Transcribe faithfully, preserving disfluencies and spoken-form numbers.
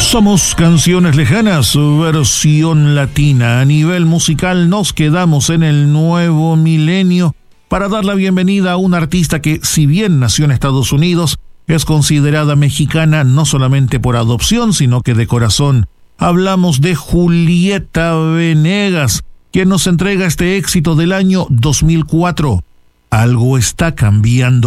Somos Canciones Lejanas, versión latina. A nivel musical nos quedamos en el nuevo milenio para dar la bienvenida a una artista que, si bien nació en Estados Unidos, es considerada mexicana no solamente por adopción, sino que de corazón. Hablamos de Julieta Venegas, quien nos entrega este éxito del año dos mil cuatro. Algo está cambiando.